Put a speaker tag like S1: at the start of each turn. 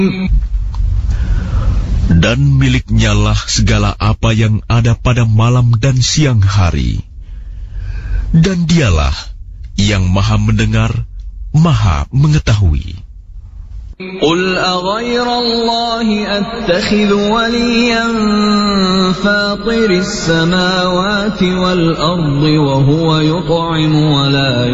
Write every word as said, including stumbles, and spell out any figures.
S1: Dan miliknya lah segala apa yang ada pada malam dan siang hari. Dan dialah yang maha mendengar, maha mengetahui.
S2: قُلْ أَغَيْرَ اللَّهِ أَتَّخِذُ وَلِيًّا فَاطِرِ السَّمَاوَاتِ وَالْأَرْضِ وَهُوَ يُطْعِمُ وَلَا